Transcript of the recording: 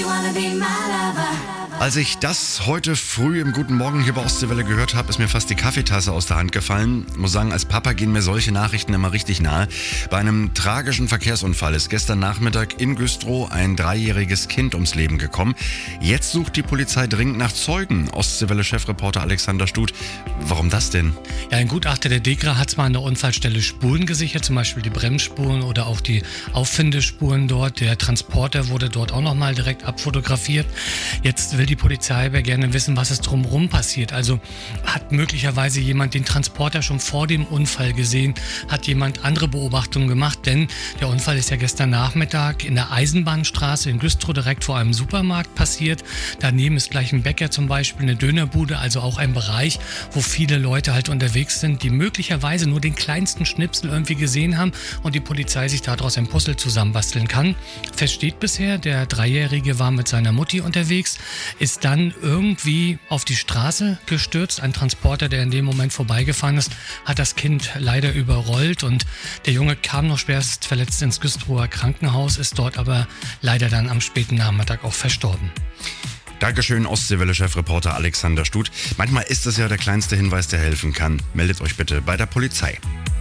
Als ich das heute früh im Guten Morgen hier bei Ostseewelle gehört habe, ist mir fast die Kaffeetasse aus der Hand gefallen. Ich muss sagen, als Papa gehen mir solche Nachrichten immer richtig nahe. Bei einem tragischen Verkehrsunfall ist gestern Nachmittag in Güstrow ein 3-jähriges Kind ums Leben gekommen. Jetzt sucht die Polizei dringend nach Zeugen. Ostseewelle-Chefreporter Alexander Stut. Warum das denn? Ja, ein Gutachter der DEKRA hat zwar an der Unfallstelle Spuren gesichert, zum Beispiel die Bremsspuren oder auch die Auffindespuren dort. Der Transporter wurde dort auch nochmal direkt abfotografiert. Jetzt will die Polizei aber gerne wissen, was ist drumherum passiert. Also hat möglicherweise jemand den Transporter schon vor dem Unfall gesehen? Hat jemand andere Beobachtungen gemacht? Denn der Unfall ist ja gestern Nachmittag in der Eisenbahnstraße in Güstrow direkt vor einem Supermarkt passiert. Daneben ist gleich ein Bäcker zum Beispiel, eine Dönerbude, also auch ein Bereich, wo viele Leute halt unterwegs sind, die möglicherweise nur den kleinsten Schnipsel irgendwie gesehen haben und die Polizei sich daraus ein Puzzle zusammenbasteln kann. Fest steht bisher, der 3-Jährige war mit seiner Mutti unterwegs, ist dann irgendwie auf die Straße gestürzt. Ein Transporter, der in dem Moment vorbeigefahren ist, hat das Kind leider überrollt und der Junge kam noch schwerst verletzt ins Güstrower Krankenhaus, ist dort aber leider dann am späten Nachmittag auch verstorben. Dankeschön, Ostseewelle-Chefreporter Alexander Stut. Manchmal ist es ja der kleinste Hinweis, der helfen kann. Meldet euch bitte bei der Polizei.